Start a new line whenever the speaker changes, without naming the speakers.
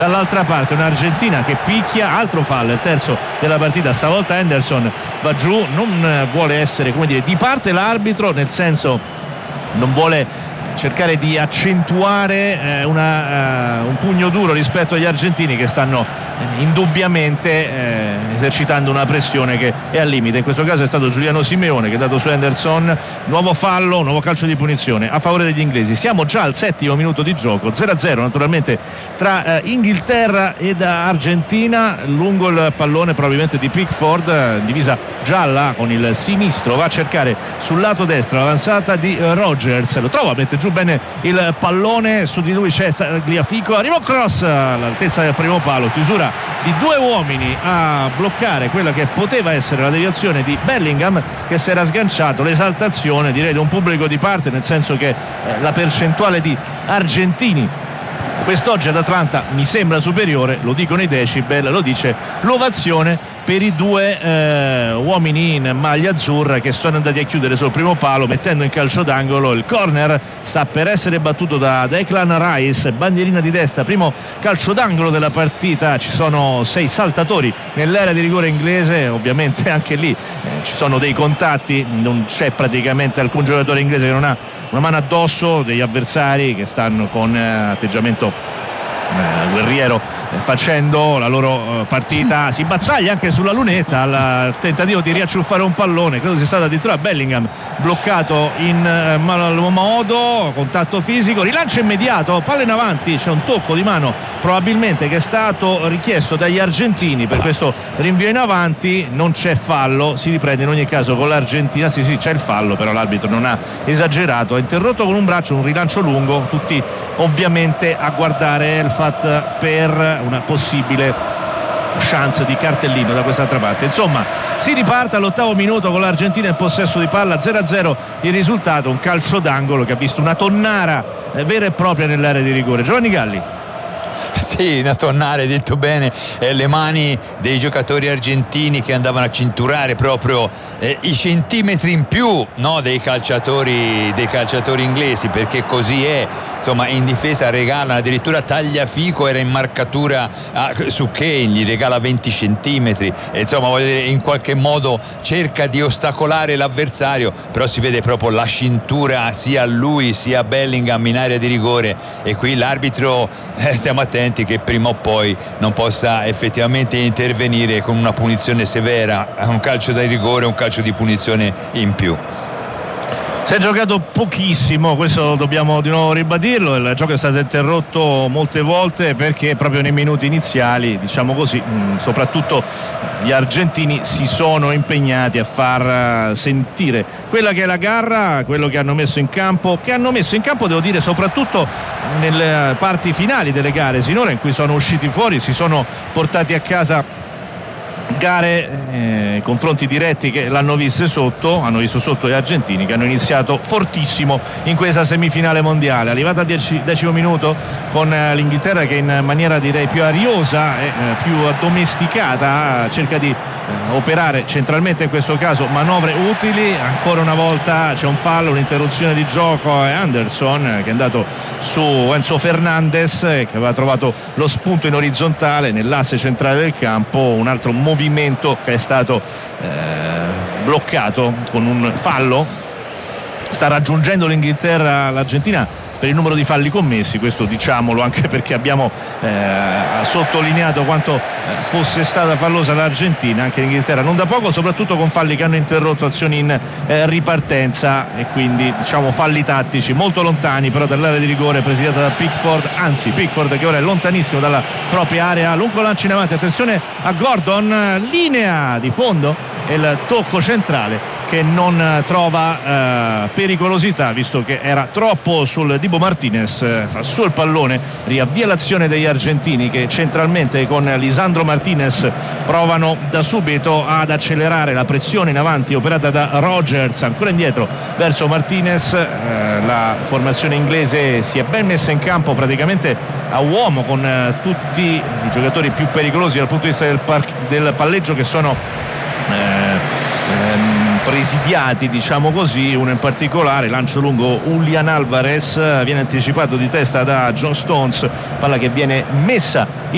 Dall'altra parte un'Argentina che picchia, altro fallo, il terzo della partita, stavolta Henderson va giù, non vuole essere, come dire, di parte l'arbitro, nel senso non vuole cercare di accentuare un pugno duro rispetto agli argentini che stanno indubbiamente esercitando una pressione che è al limite. In questo caso è stato Giuliano Simeone che ha dato su Henderson, nuovo fallo, nuovo calcio di punizione a favore degli inglesi. Siamo già al 7° minuto di gioco, 0-0 naturalmente tra Inghilterra ed Argentina. Lungo il pallone probabilmente di Pickford, divisa gialla con il sinistro, va a cercare sul lato destro l'avanzata di Rogers, lo trova, mette giù bene il pallone, su di lui c'è Tagliafico, arriva cross all'altezza del primo palo, chiusura di due uomini a bloccare quella che poteva essere la deviazione di Bellingham, che si era sganciato. L'esaltazione, direi, di un pubblico di parte, nel senso che la percentuale di argentini quest'oggi ad Atlanta mi sembra superiore, lo dicono i decibel, lo dice l'ovazione per i due uomini in maglia azzurra che sono andati a chiudere sul primo palo, mettendo in calcio d'angolo. Il corner sta per essere battuto da Declan Rice, bandierina di destra, primo calcio d'angolo della partita. Ci sono 6 saltatori nell'area di rigore inglese, ovviamente anche lì ci sono dei contatti, non c'è praticamente alcun giocatore inglese che non ha una mano addosso, degli avversari che stanno con atteggiamento guerriero facendo la loro partita. Si battaglia anche sulla lunetta al tentativo di riacciuffare un pallone, credo sia stato addirittura Bellingham bloccato in mal modo, contatto fisico, rilancio immediato, palla in avanti, c'è un tocco di mano probabilmente che è stato richiesto dagli argentini per questo rinvio in avanti. Non c'è fallo, si riprende in ogni caso con l'Argentina. Sì, c'è il fallo, però l'arbitro non ha esagerato, ha interrotto con un braccio un rilancio lungo, tutti ovviamente a guardare il FAT per una possibile chance di cartellino da quest'altra parte. Insomma, si riparte all'8° minuto con l'Argentina in possesso di palla, 0-0 il risultato, un calcio d'angolo che ha visto una tonnara vera e propria nell'area di rigore. Giovanni Galli.
Sì, una tonnara, hai detto bene, le mani dei giocatori argentini che andavano a cinturare proprio i centimetri in più, no, dei calciatori inglesi, perché così è. Insomma, in difesa regalano, addirittura Tagliafico era in marcatura su Kane, gli regala 20 centimetri, e insomma, voglio dire, in qualche modo cerca di ostacolare l'avversario, però si vede proprio la cintura sia a lui sia a Bellingham in area di rigore, e qui l'arbitro stiamo attenti che prima o poi non possa effettivamente intervenire con una punizione severa, un calcio da rigore, un calcio di punizione in più.
Si è giocato pochissimo, questo dobbiamo di nuovo ribadirlo. Il gioco è stato interrotto molte volte perché proprio nei minuti iniziali, diciamo così, soprattutto gli argentini si sono impegnati a far sentire quella che è la garra, quello che hanno messo in campo, devo dire, soprattutto nelle parti finali delle gare sinora, in cui sono usciti fuori, si sono portati a casa gare, confronti diretti che hanno visto sotto gli argentini, che hanno iniziato fortissimo in questa semifinale mondiale. Arrivata al 10° minuto con l'Inghilterra che in maniera, direi, più ariosa e più addomesticata cerca di operare centralmente, in questo caso manovre utili. Ancora una volta c'è un fallo, un'interruzione di gioco, e Anderson che è andato su Enzo Fernandez, che aveva trovato lo spunto in orizzontale nell'asse centrale del campo. Un altro movimento che è stato bloccato con un fallo. Sta raggiungendo l'Argentina per il numero di falli commessi, questo diciamolo anche perché abbiamo sottolineato quanto fosse stata fallosa l'Argentina, anche l'Inghilterra non da poco, soprattutto con falli che hanno interrotto azioni in ripartenza, e quindi diciamo falli tattici molto lontani però dall'area di rigore presidiata da Pickford, anzi Pickford che ora è lontanissimo dalla propria area. Lungo lancio in avanti, attenzione a Gordon, linea di fondo e il tocco centrale che non trova pericolosità, visto che era troppo sul Dibu Martinez. Fa su il pallone, riavvia l'azione degli argentini che centralmente con Lisandro Martinez provano da subito ad accelerare la pressione in avanti operata da Rogers. Ancora indietro verso Martinez, la formazione inglese si è ben messa in campo praticamente a uomo con tutti i giocatori più pericolosi dal punto di vista del palleggio, che sono presidiati, diciamo così. Uno in particolare, lancio lungo Julian Alvarez, viene anticipato di testa da John Stones, palla che viene messa